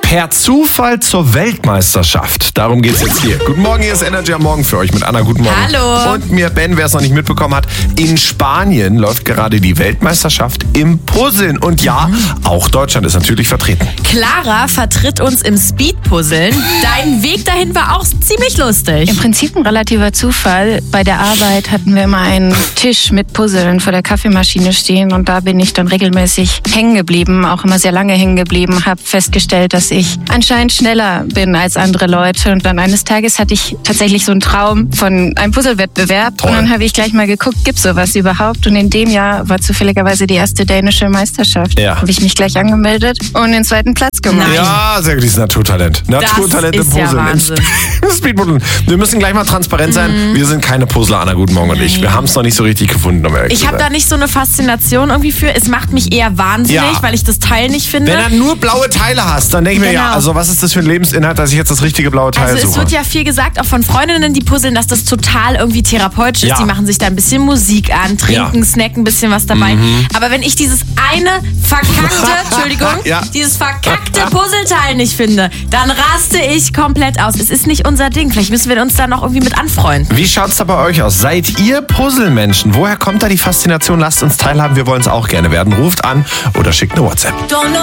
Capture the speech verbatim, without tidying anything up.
Per Zufall zur Weltmeisterschaft. Darum geht's jetzt hier. Guten Morgen, hier ist Energy am Morgen für euch mit Anna. Guten Morgen. Hallo. Und mir Ben, wer es noch nicht mitbekommen hat, in Spanien läuft gerade die Weltmeisterschaft im Puzzeln. Und ja, mhm. auch Deutschland ist natürlich vertreten. Clara vertritt uns im Speedpuzzeln. Dein Weg dahin war auch ziemlich lustig. Im Prinzip ein relativer Zufall. Bei der Arbeit hatten wir immer einen Tisch mit Puzzeln vor der Kaffeemaschine stehen und da bin ich dann regelmäßig hängen geblieben, auch immer sehr lange hängen geblieben, habe festgestellt, dass ich anscheinend schneller bin als andere Leute und dann eines Tages hatte ich tatsächlich so einen Traum von einem Puzzlewettbewerb. Toll. Und dann habe ich gleich mal geguckt, gibt's sowas überhaupt? Und in dem Jahr war zufälligerweise die erste dänische Meisterschaft. Ja. Habe ich mich gleich angemeldet und den zweiten Platz gemacht. Nein. Ja, sehr gut, dieses Naturtalent. Naturtalent im Puzzeln. Ja, Speedpuzzeln. Wir müssen gleich mal transparent sein. Mhm. Wir sind keine Puzzler, Anna, guten Morgen. Und ich. Wir haben es noch nicht so richtig gefunden, um ehrlich Ich zu sein. habe da nicht so eine Faszination irgendwie für. Es macht mich eher wahnsinnig, Ja. weil ich das Teil nicht finde. Wenn du nur blaue Teile hast, dann denke ich mir, Genau. ja, also was ist das für ein Lebensinhalt, dass ich jetzt das richtige blaue Teil Also es suche? wird ja viel gesagt, auch von Freundinnen, die puzzeln, dass das total irgendwie therapeutisch Ja. ist. Die machen sich da ein bisschen Musik an, trinken, Ja. snacken ein bisschen was dabei. Mhm. Aber wenn ich dieses eine verkackte, Entschuldigung, Ja. dieses verkackte Puzzleteil nicht finde, dann raste ich komplett aus. Es ist nicht unser Ding. Vielleicht müssen wir uns da noch irgendwie mit anfreunden. Wie schaut's da bei euch aus? Seid ihr Puzzlemenschen? Woher kommt da die Faszination? Lasst uns teilhaben, wir wollen es auch gerne werden. Ruft an oder schickt eine WhatsApp.